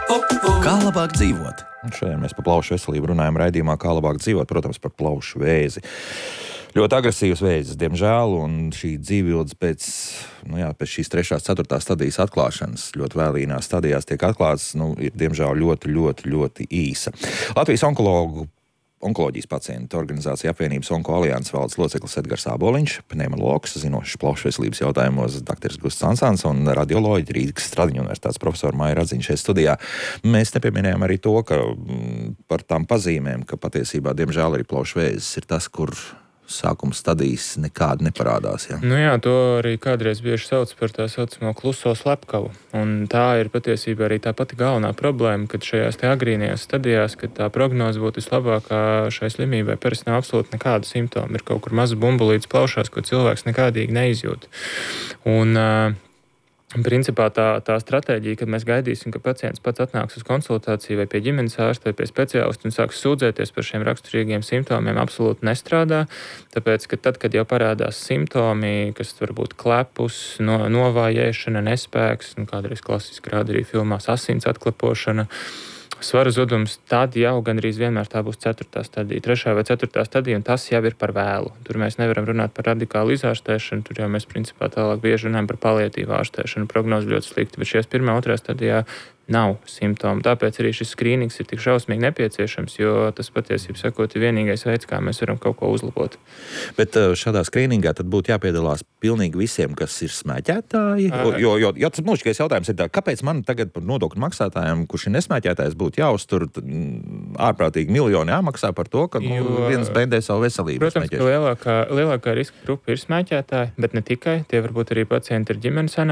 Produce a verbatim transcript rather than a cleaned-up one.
Kā labāk dzīvot? Un šodien mēs par plaušu veselību runājam raidījumā Kā labāk dzīvot, protams, par plaušu vēzi. Ļoti agresīvs vēzis, diemžēl, un šī dzīvības pēc, nu jā, pēc šīs trešās, ceturtās stadijas atklāšanas, ļoti vēlīnās stadijās tiek atklāts, nu, ir diemžēl ļoti, ļoti, ļoti īsa. Latvijas onkologu Onkoloģijas pacientu organizācija apvienības Onko alianses valdes loceklis Edgars Āboliņš, pneimologs, zinošs plaušu veselības jautājumos doktors Gusts Ansāns un radioloģi Rīgas Stradiņu universitātes profesora Maija Radziņa šeit studijā. Mēs nepieminējām arī to, ka m, par tām pazīmēm, ka patiesībā, diemžēl, arī plaušu vēzis ir tas, kur sākuma stadijas nekādi neparādās. Ja? Nu jā, to arī kādreiz bieži sauc par tā saucamo kluso slepkavu. Un tā ir patiesībā arī tā pati galvenā problēma, kad šajās te agrīnajās stadijās, kad tā prognoze būtu vislabākā šai slimībai, parasti nav absolūti nekāda simptoma. Ir kaut kur maza bumbulītes plaušās, ko cilvēks nekādīgi neizjūt. Un principā tā, tā stratēģija, kad mēs gaidīsim, ka pacients pats atnāks uz konsultāciju vai pie ģimenes ārsta vai pie speciālista un sāks sūdzēties par šiem raksturīgiem simptomiem, absolūti nestrādā. Tāpēc, ka tad, kad jau parādās simptomi, kas var būt klepus, no, novājēšana, nespēks, nu, kādreiz klasiski rāda arī filmās asins atklapošana, svara zudums, tad jau gandrīz vienmēr tā būs ceturtā stadija, trešā vai ceturtā stadija, un tas jau ir par vēlu. Tur mēs nevaram runāt par radikālu izārstēšanu, tur jau mēs principā tālāk bieži runājam par paliatīvu ārstēšanu, prognoze ļoti slikti, bet šajās pirmā, otrā stadijā nav simptomu. Tāpēc arī šis skrīnings ir tik šausmīgi nepieciešams, jo tas patiesībā sakot ir vienīgais veids, kā mēs varam kaut ko uzlabot. Bet šādā skrīningā tad būtu jāpiedalās pilnīgi visiem, kas ir smēķētāji, jo, jo, jo tas mūžīgais jautājums ir tā, kāpēc man tagad par nodokļu maksātājiem, kurš ir nesmēķētājs, būtu jāuztur ārprātīgi miljoni jāmaksā par to, ka nu, viens bēdē savu veselību. Protams, ka lielākā, lielākā riska grupa ir smēķētāji, bet ne tikai, tie varbūt arī pacienti ar ģimenes